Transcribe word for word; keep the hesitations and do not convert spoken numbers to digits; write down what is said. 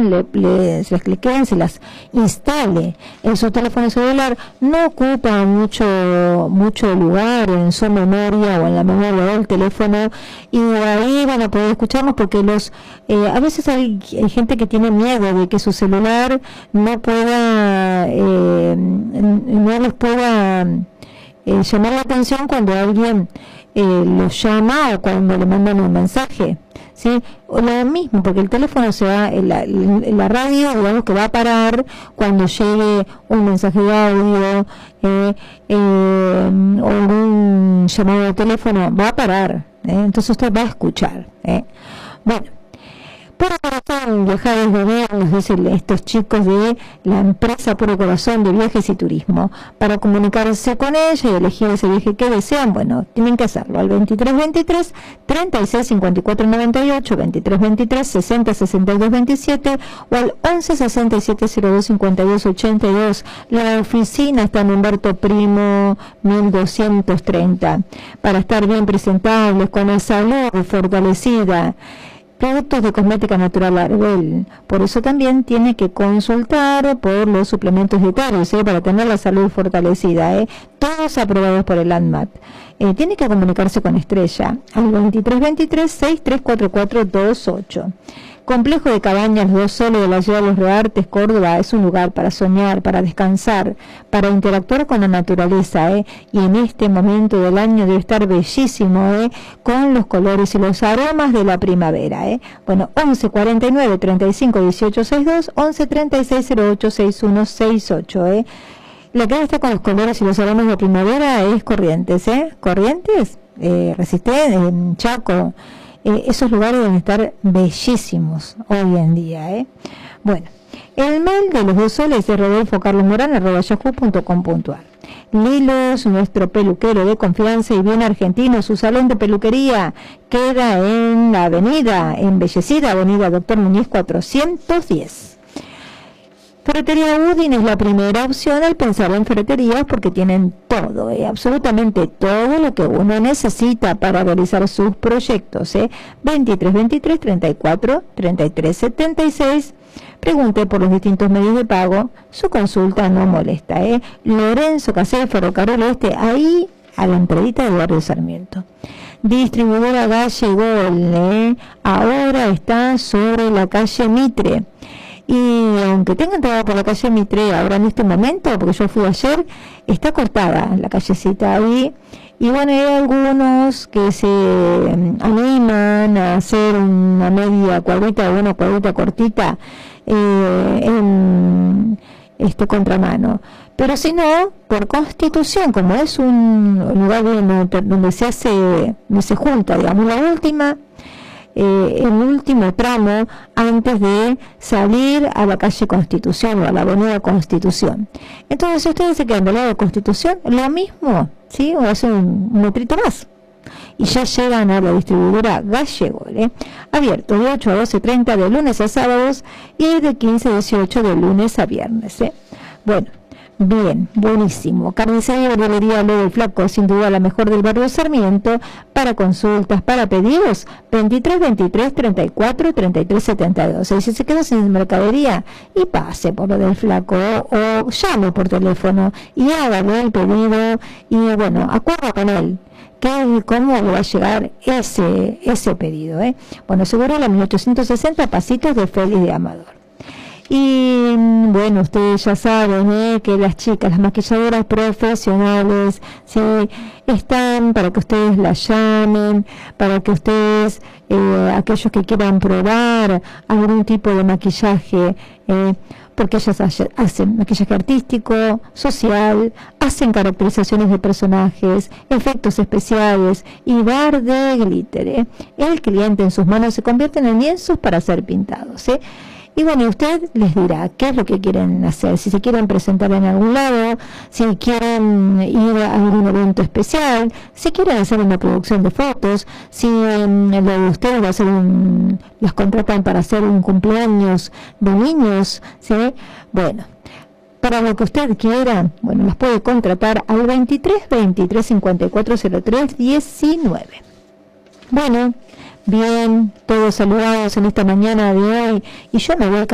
bajen, le, le, se las cliquen, se las instale en su teléfono celular. No ocupa mucho mucho lugar en su memoria o en la memoria del teléfono, y ahí van a poder escucharnos, porque los eh, a veces hay, hay gente que tiene miedo de que su celular no pueda eh, no les pueda eh, llamar la atención cuando alguien eh, los llama o cuando le mandan un mensaje, ¿sí? O lo mismo, porque el teléfono se va, la, la radio, digamos que va a parar cuando llegue un mensaje de audio eh, eh, o un llamado de teléfono, va a parar, ¿eh? Entonces usted va a escuchar, ¿eh? Bueno, Puro Corazón, viajar desde ver, nos dicen estos chicos de la empresa Puro Corazón de Viajes y Turismo. Para comunicarse con ella y elegir ese viaje que desean, bueno, tienen que hacerlo al veintitrés veintitrés, treinta y seis cincuenta y cuatro noventa y ocho, veintitrés veintitrés, sesenta sesenta y dos veintisiete o al once sesenta y siete cero dos cincuenta y dos ochenta y dos. La oficina está en Humberto Primo mil doscientos treinta. Para estar bien presentables, con la salud fortalecida. Productos de cosmética natural Arbel. Por eso también tiene que consultar por los suplementos dietarios, ¿eh? Para tener la salud fortalecida, ¿eh? Todos aprobados por el ANMAT. Eh, tiene que comunicarse con Estrella al veintitrés veintitrés, sesenta y tres cuarenta y cuatro veintiocho. Complejo de Cabañas Los Dos Soles de la ciudad de Los Reartes, Córdoba, es un lugar para soñar, para descansar, para interactuar con la naturaleza, ¿eh? Y en este momento del año debe estar bellísimo, ¿eh? Con los colores y los aromas de la primavera, ¿eh? Bueno, once cuarenta y nueve treinta y cinco dieciocho sesenta y dos, once treinta y seis cero ocho sesenta y uno sesenta y ocho, ¿eh? La que está con los colores y los aromas de la primavera es Corrientes, ¿eh? Corrientes, eh, Resistente, en Chaco. Eh, esos lugares deben estar bellísimos hoy en día, ¿eh? Bueno, el mail de Los Dos Soles es rodolfo carlos morán arroba yahoo punto com punto ar. Lilos, nuestro peluquero de confianza y bien argentino, su salón de peluquería queda en la avenida embellecida, avenida Doctor Muñiz cuatrocientos diez. Ferretería Udin es la primera opción al pensar en ferreterías, porque tienen todo, eh, absolutamente todo lo que uno necesita para realizar sus proyectos, eh. veintitrés veintitrés, treinta y cuatro, treinta y tres setenta y seis. Pregunte por los distintos medios de pago, su consulta no molesta, eh. Lorenzo Casel, Ferrocarril Oeste, ahí a la entradita del barrio Sarmiento. Distribuidora Gallegol, eh, ahora está sobre la calle Mitre. Y aunque tenga entrada por la calle Mitre ahora en este momento, porque yo fui ayer, está cortada la callecita ahí. Y bueno, hay algunos que se animan a hacer una media cuadrita o una cuadrita cortita eh, en este contramano. Pero si no, por Constitución, como es un lugar donde, donde se hace, donde se junta, digamos, la última... Eh, el último tramo antes de salir a la calle Constitución o a la avenida Constitución. Entonces, si ustedes se quedan del lado de Constitución, lo mismo, ¿sí? O hacen un, un metrito más y ya llegan a la distribuidora Gallegol, ¿eh? Abierto de ocho a doce treinta de lunes a sábados y de quince a dieciocho de lunes a viernes, ¿eh? Bueno, bien, buenísimo. Carnicería y verdulería Lo del Flaco, sin duda la mejor del barrio Sarmiento. Para consultas, para pedidos, veintitrés veintitrés, treinta y cuatro, treinta y tres setenta y dos. Y si se queda sin mercadería, y pase por Lo del Flaco o, o llame por teléfono y hágale el pedido y bueno, acuerda con él que cómo le va a llegar ese ese pedido, ¿eh? Bueno, seguro la mil ochocientos sesenta, Pasitos de Félix de Amador. Y bueno, ustedes ya saben, ¿eh? Que las chicas, las maquilladoras profesionales, sí, están para que ustedes las llamen, para que ustedes, eh, aquellos que quieran probar algún tipo de maquillaje, eh, porque ellas hacen maquillaje artístico, social, hacen caracterizaciones de personajes, efectos especiales y bar de glitter, ¿eh? El cliente en sus manos se convierten en lienzos para ser pintados, ¿eh? Y bueno, usted les dirá qué es lo que quieren hacer, si se quieren presentar en algún lado, si quieren ir a algún evento especial, si quieren hacer una producción de fotos, si um, lo de ustedes va a ser un, los contratan para hacer un cumpleaños de niños, ¿sí? Bueno, para lo que usted quiera, bueno, los puede contratar al veintitrés veintitrés cincuenta y cuatro cero tres diecinueve. Bueno, bien, todos saludados en esta mañana de hoy, y yo me voy a